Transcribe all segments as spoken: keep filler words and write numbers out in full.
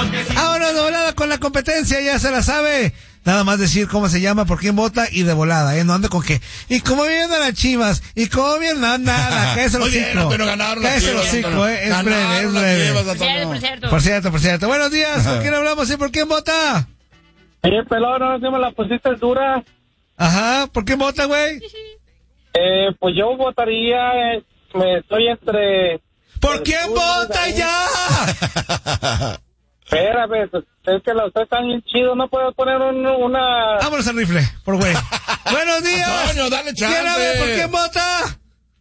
Ahora de volada con la competencia, ya se la sabe. Nada más decir cómo se llama, por quién vota y de volada, ¿eh? No ande con qué. Y cómo vienen las Chivas, y cómo vienen nada, nada, cállese el hocico. Pero ganaron las Cállese el Chivas, hocico, eh. Es breve, es breve. Chivas, Por cierto, por cierto. Por cierto, por cierto. Buenos días, ¿con quién hablamos y por quién vota? Oye, pelón, no sé, me la pusiste dura. Ajá, ¿por quién vota, güey? Eh, pues yo votaría, eh, me estoy entre... ¿Por quién vota ya? Espérame, pues, es que los tres están bien chidos, no puedo poner un, una... Vámonos al rifle, por güey. Buenos días. Antonio, dale chance. ¿Quién habla? ¿Por quién vota?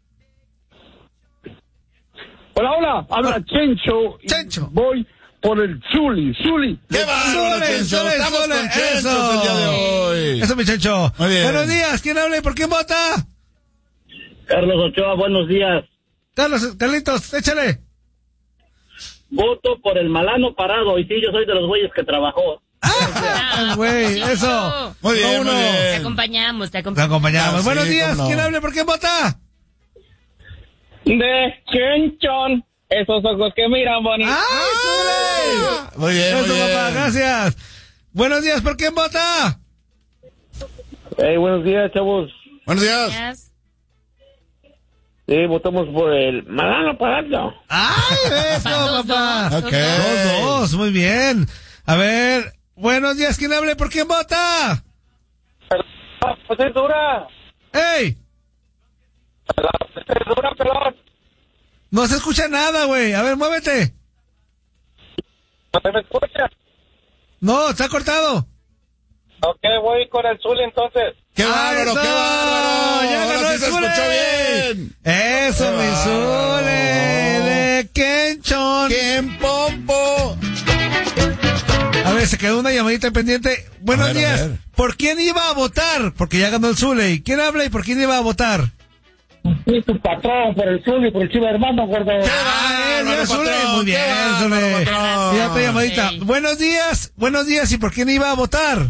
Hola, hola, habla Chencho. y Chencho. Voy por el Zuli, Zuli. ¡Qué bárbaro, Sole, Chencho! Sole, Estamos Sole, con Chencho eso. el día de hoy. Eso, mi Chencho. Muy bien. Buenos días, ¿quién habla y por quién vota? Carlos Ochoa, buenos días. Carlos, Carlitos, échale. Voto por el Malano Parado, y sí, yo soy de los güeyes que trabajó. Ah, güey, sí, eso. Muy bien, Uno. muy Te bien. acompañamos, te Te acompañamos. acompañamos. Ah, Buenos sí, días, cómo no. ¿quién habla y por quién vota? De Chenchón, esos ojos que miran bonito. ¡Ay, Muy bien, Eso, muy bien. papá, gracias. Buenos días, ¿por quién vota? Hey, buenos días, chavos. Buenos días. Gracias. Sí, votamos por el Malano Parado. ¡Ay, eso, Dos, papá! dos, Ok. Dos, dos, muy bien. A ver, buenos días, ¿quién habla y por quién vota? Pues es dura. ¡Ey! Es dura, pelón. No se escucha nada, güey. A ver, muévete. ¿No se me escucha? No, está cortado. Ok, voy con el Zuli entonces. ¡Qué ¡Ah, bárbaro, eso! qué bárbaro! ¡Ya Ahora ganó sí el se Zule! escuchó bien. Eso, ¡Qué mi bárbaro! Zule de Kenchon. ¡Qué pompo! A ver, se quedó una llamadita pendiente. Buenos A ver, a días. ver. ¿Por quién iba a votar? Porque ya ganó el Zule. ¿Quién habla y por quién iba a votar? Sí, tu patrón, por el Zuli, por el Chiva hermano, gordo. Ah, bárbaro, ya, Zule. patrón, Muy bien, qué bárbaro, Zule. patrón. Ya otra llamadita. Sí. Buenos días. Buenos días. ¿Y por quién iba a votar?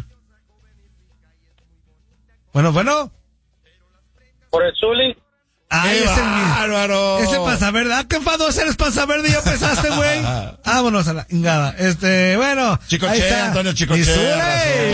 Bueno, bueno. Por el Zuli. Ay, ¡Qué ese es mi... bárbaro! Ese panza verde. Ah, qué enfadoso eres, panza verde. Ya pensaste, güey. Vámonos a la ingada. Este, bueno. Chicoche, ahí está. Antonio Chicoche, Mi Zule. razón.